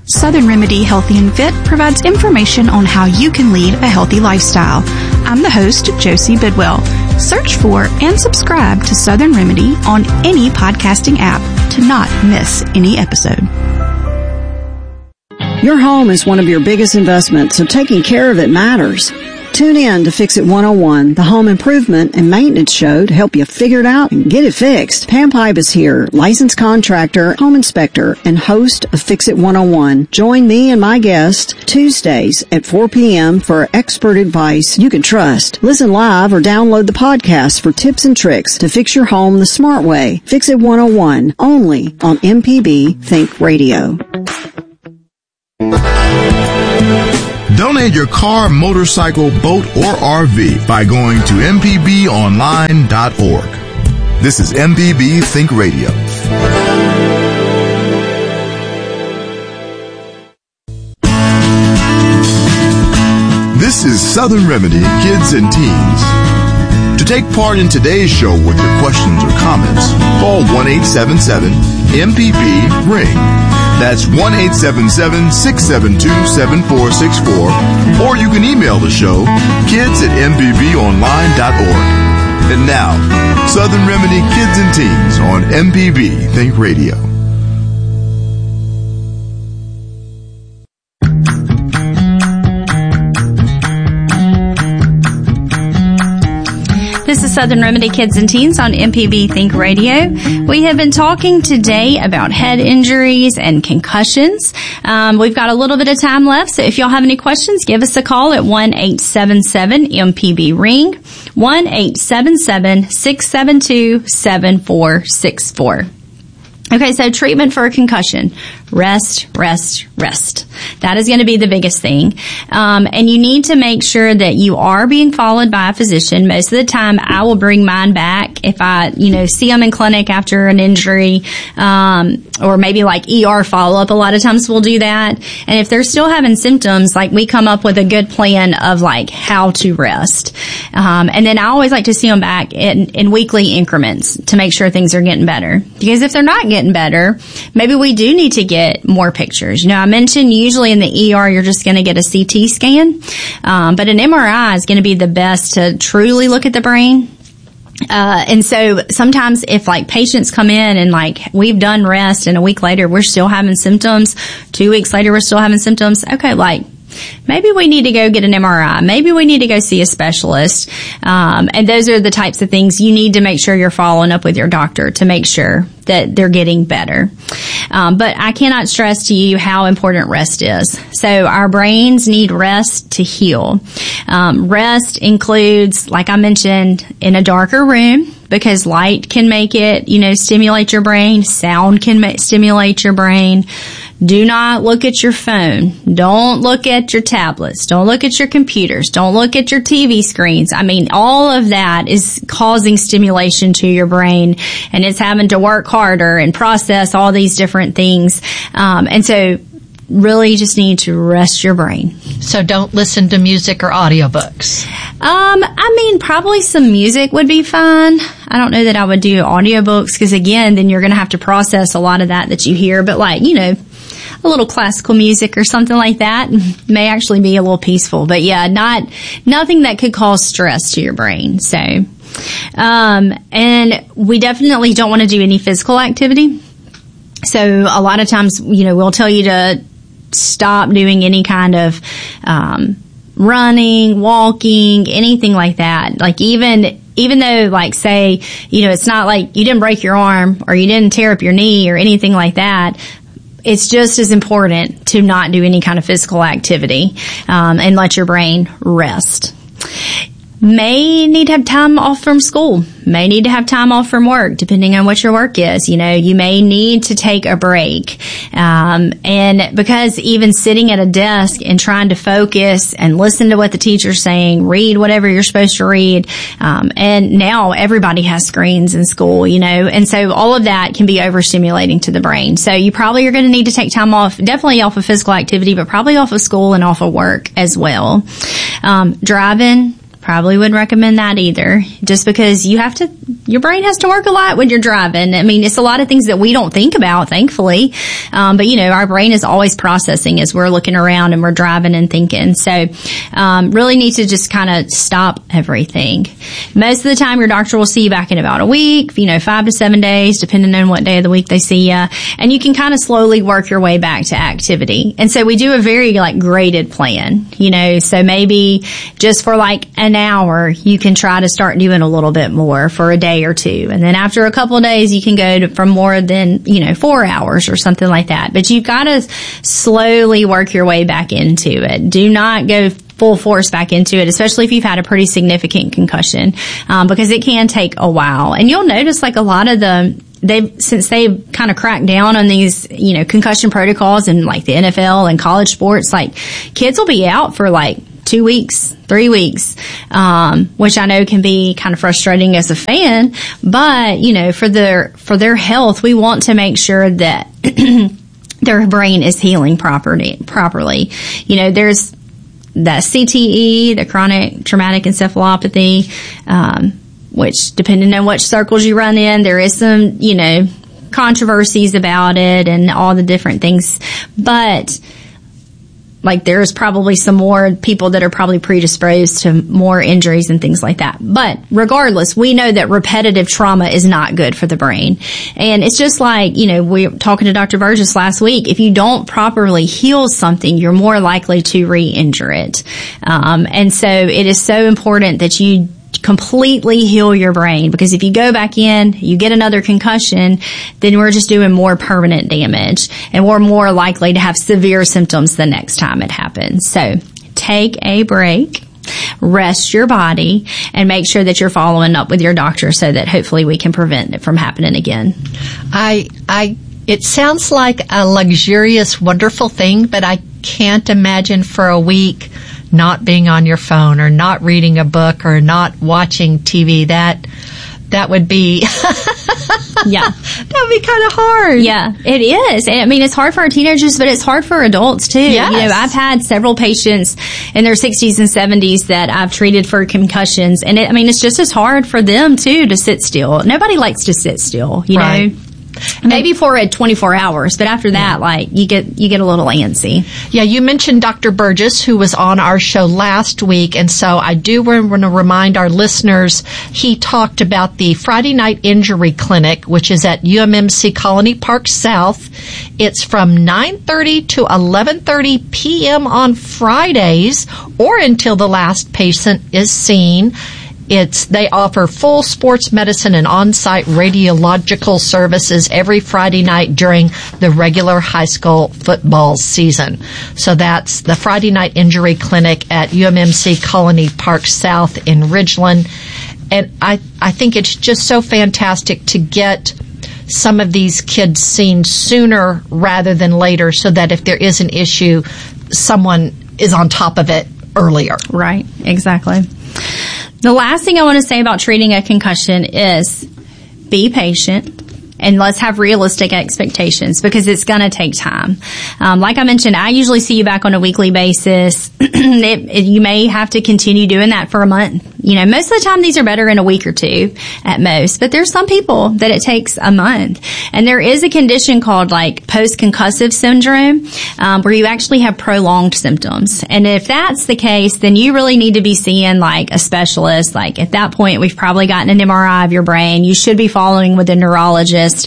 Southern Remedy Healthy and Fit provides information on how you can lead a healthy lifestyle. I'm the host, Josie Bidwell. Search for and subscribe to Southern Remedy on any podcasting app to not miss any episode. Your home is one of your biggest investments, so taking care of it matters. Tune in to Fix It 101, the home improvement and maintenance show to help you figure it out and get it fixed. Pam Pipe is here, licensed contractor, home inspector, and host of Fix It 101. Join me and my guest Tuesdays at 4 p.m. for expert advice you can trust. Listen live or download the podcast for tips and tricks to fix your home the smart way. Fix It 101, only on MPB Think Radio. Donate your car, motorcycle, boat, or RV by going to mpbonline.org. This is MPB Think Radio. This is Southern Remedy Kids and Teens. To take part in today's show with your questions or comments, call 1-877-MPB-RING. That's 1-877-672-7464, or you can email the show, kids@mpbonline.org. And now, Southern Remedy Kids and Teens on MPB Think Radio. This is Southern Remedy Kids and Teens on MPB Think Radio. We have been talking today about head injuries and concussions. We've got a little bit of time left, so if y'all have any questions, give us a call at 1-877-MPB-RING, 1-877-672-7464. Okay, so treatment for a concussion. Rest, rest, rest. That is going to be the biggest thing. And you need to make sure that you are being followed by a physician. Most of the time, I will bring mine back if I, see them in clinic after an injury, or maybe like ER follow-up. A lot of times we'll do that. And if they're still having symptoms, like we come up with a good plan of like how to rest. And then I always like to see them back in weekly increments to make sure things are getting better. Because if they're not getting better, maybe we do need to get more pictures. I mentioned usually in the ER you're just going to get a CT scan, but an MRI is going to be the best to truly look at the brain. And so sometimes if like patients come in and like we've done rest and a week later we're still having symptoms, 2 weeks later we're still having symptoms, okay, like maybe we need to go get an MRI. Maybe we need to go see a specialist. And those are the types of things you need to make sure you're following up with your doctor to make sure that they're getting better. But I cannot stress to you how important rest is. So our brains need rest to heal. Rest includes, like I mentioned, in a darker room, because light can make it, stimulate your brain. Sound can stimulate your brain. Do not look at your phone. Don't look at your tablets. Don't look at your computers. Don't look at your TV screens. I mean, all of that is causing stimulation to your brain, and it's having to work harder and process all these different things. And so really just need to rest your brain. So don't listen to music or audiobooks. Probably some music would be fine. I don't know that I would do audiobooks because, again, then you're going to have to process a lot of that you hear. But, a little classical music or something like that may actually be a little peaceful. But, yeah, nothing that could cause stress to your brain. So, and we definitely don't want to do any physical activity. So a lot of times, we'll tell you to stop doing any kind of running, walking, anything like that. Like even though, like, say, it's not like you didn't break your arm or you didn't tear up your knee or anything like that, it's just as important to not do any kind of physical activity and let your brain rest. May need to have time off from school, may need to have time off from work, depending on what your work is. You may need to take a break. And because even sitting at a desk and trying to focus and listen to what the teacher's saying, read whatever you're supposed to read, and now everybody has screens in school, and so all of that can be overstimulating to the brain. So you probably are going to need to take time off, definitely off of physical activity, but probably off of school and off of work as well. Driving, Probably wouldn't recommend that either, just because your brain has to work a lot when you're driving. I mean, it's a lot of things that we don't think about, thankfully. But our brain is always processing as we're looking around and we're driving and thinking. So, really need to just kind of stop everything. Most of the time, your doctor will see you back in about a week, 5 to 7 days, depending on what day of the week they see you. And you can kind of slowly work your way back to activity. And so we do a very graded plan, so maybe just for an hour, you can try to start doing a little bit more for a day or two. And then after a couple of days, you can go from more than, 4 hours or something like that. But you've got to slowly work your way back into it. Do not go full force back into it, especially if you've had a pretty significant concussion, because it can take a while. And you'll notice a lot of since they've kind of cracked down on these, concussion protocols in the NFL and college sports, kids will be out for 2 weeks, 3 weeks, which I know can be kind of frustrating as a fan, but, for their health, we want to make sure that their brain is healing properly. There's the CTE, the chronic traumatic encephalopathy, which depending on which circles you run in, there is some, controversies about it and all the different things, but there's probably some more people that are probably predisposed to more injuries and things like that. But regardless, we know that repetitive trauma is not good for the brain. And it's just we were talking to Dr. Burgess last week. If you don't properly heal something, you're more likely to re-injure it. And so it is so important that you completely heal your brain, because if you go back in, you get another concussion, then we're just doing more permanent damage, and we're more likely to have severe symptoms the next time it happens. So take a break, rest your body, and make sure that you're following up with your doctor so that hopefully we can prevent it from happening again. It sounds like a luxurious, wonderful thing, but I can't imagine for a week not being on your phone or not reading a book or not watching TV. That would be yeah, that would be kind of hard. Yeah, it is. And it's hard for our teenagers, but it's hard for adults too. Yes. I've had several patients in their 60s and 70s that I've treated for concussions, and it's just as hard for them too to sit still. Nobody likes to sit still, you know. Maybe for 24 hours, but after that, you get a little antsy. Yeah, you mentioned Dr. Burgess, who was on our show last week, and so I do want to remind our listeners, he talked about the Friday Night Injury Clinic, which is at UMMC Colony Park South. It's from 9:30 to 11:30 p.m. on Fridays, or until the last patient is seen. They offer full sports medicine and on-site radiological services every Friday night during the regular high school football season. So that's the Friday Night Injury Clinic at UMMC Colony Park South in Ridgeland. And I think it's just so fantastic to get some of these kids seen sooner rather than later, so that if there is an issue, someone is on top of it earlier. Right, exactly. The last thing I want to say about treating a concussion is be patient, and let's have realistic expectations, because it's going to take time. Like I mentioned, I usually see you back on a weekly basis. You may have to continue doing that for a month. Most of the time these are better in a week or two at most, but there's some people that it takes a month. And there is a condition called post-concussive syndrome, where you actually have prolonged symptoms. And if that's the case, then you really need to be seeing a specialist. At that point, we've probably gotten an MRI of your brain. You should be following with a neurologist.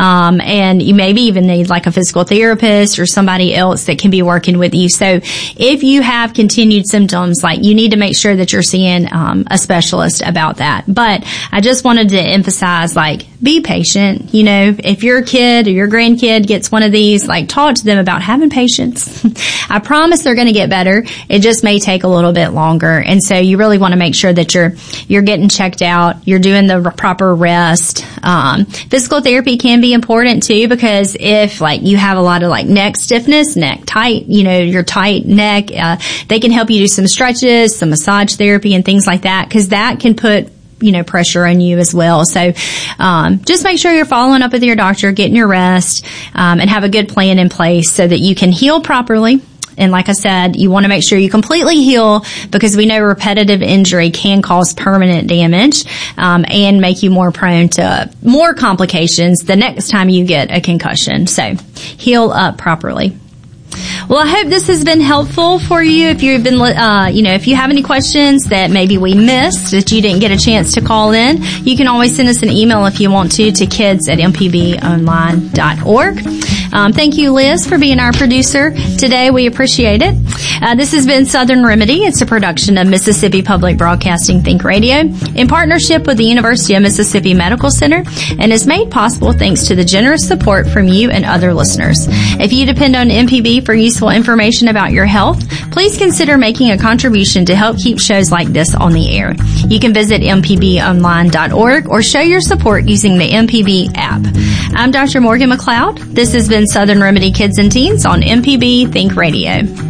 And you maybe even need a physical therapist or somebody else that can be working with you. So if you have continued symptoms, you need to make sure that you're seeing, a specialist about that. But I just wanted to emphasize, be patient. If your kid or your grandkid gets one of these, talk to them about having patience. I promise they're going to get better. It just may take a little bit longer. And so you really want to make sure that you're getting checked out. You're doing the proper rest. Physical therapy can be important too, because if you have a lot of neck stiffness, neck tight, your tight neck, they can help you do some stretches, some massage therapy and things like that, because that can put pressure on you as well. So, just make sure you're following up with your doctor, getting your rest, and have a good plan in place so that you can heal properly And like I said, you want to make sure you completely heal, because we know repetitive injury can cause permanent damage and make you more prone to more complications the next time you get a concussion. So heal up properly. Well, I hope this has been helpful for you. If you've been, if you have any questions that maybe we missed, that you didn't get a chance to call in, you can always send us an email if you want to kids@mpbonline.org. Thank you, Liz, for being our producer today. We appreciate it. This has been Southern Remedy. It's a production of Mississippi Public Broadcasting Think Radio in partnership with the University of Mississippi Medical Center, and is made possible thanks to the generous support from you and other listeners. If you depend on MPB for useful information about your health, please consider making a contribution to help keep shows like this on the air. You can visit mpbonline.org or show your support using the MPB app. I'm Dr. Morgan McLeod. This has been Southern Remedy Kids and Teens on MPB Think Radio.